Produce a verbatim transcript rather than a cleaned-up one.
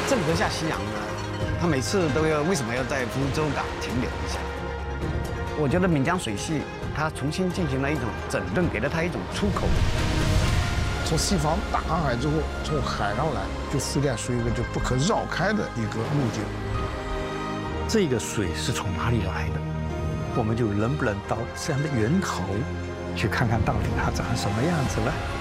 郑和下西洋呢，他每次都要为什么要在福州港停留一下？我觉得闽江水系它重新进行了一种整顿，给了它一种出口。 从西方大航海之后，从海上来，就福建属于一个就不可绕开的一个路径。 这个水是从哪里来的？我们就能不能到这样的源头，去看看到底它长什么样子呢？